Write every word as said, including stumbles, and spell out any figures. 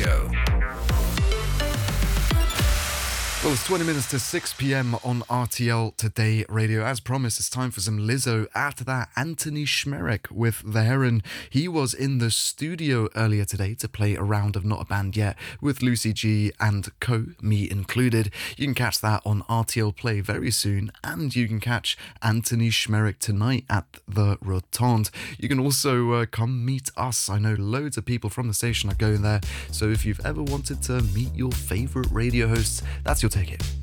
Radio. Well, it's twenty minutes to six p.m. on R T L Today Radio. As promised, it's time for some Lizzo. After that, Anthony Schmerich with The Heron. He was in the studio earlier today to play a round of Not a Band Yet with Lucy G and co, me included. You can catch that on R T L Play very soon, and you can catch Anthony Schmerich tonight at the Rotonde. You can also uh, come meet us. I know loads of people from the station are going there, so if you've ever wanted to meet your favourite radio hosts, that's your ticket.